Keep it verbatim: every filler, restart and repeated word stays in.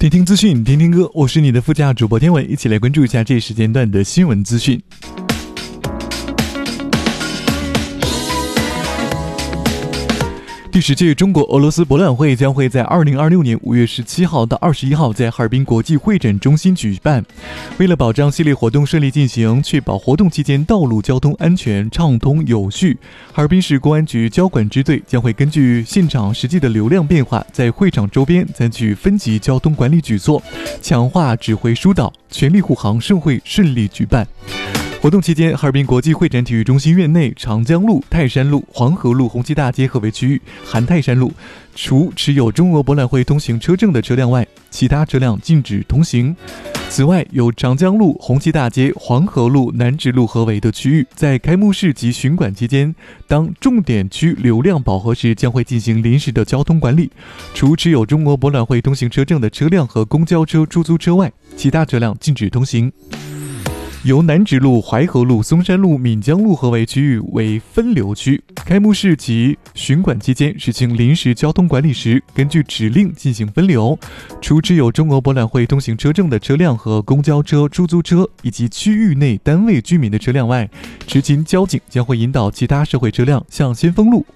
听听资讯，听听歌，我是你的副驾主播天文，一起来关注一下这时间段的新闻资讯。第十届中国俄罗斯博览会将会在二零二六年五月十七号到二十一号在哈尔滨国际会展中心举办。为了保障系列活动顺利进行，确保活动期间道路交通安全畅通有序，哈尔滨市公安局交管支队将会根据现场实际的流量变化，在会场周边采取分级交通管理举措，强化指挥疏导，全力护航盛会顺利举办。活动期间，哈尔滨国际会展体育中心院内长江路、泰山路、黄河路、红旗大街合围区域含泰山路，除持有中俄博览会通行车证的车辆外，其他车辆禁止通行。此外，有长江路、红旗大街、黄河路、南直路合围的区域，在开幕式及巡馆期间，当重点区流量饱和时，将会进行临时的交通管理。除持有中俄博览会通行车证的车辆和公交车、出租车外，其他车辆禁止通行。由南直路、淮河路、松山路、闽江路合围区域为分流区，开幕式及巡馆期间实行临时交通管理时，根据指令进行分流。除持有中俄博览会通行车证的车辆和公交车、出租车以及区域内单位居民的车辆外，执勤交警将会引导其他社会车辆向先锋路、